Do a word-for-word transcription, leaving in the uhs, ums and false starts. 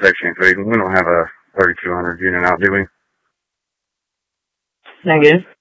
Section three. We don't have a thirty-two hundred unit out, do we? Negative.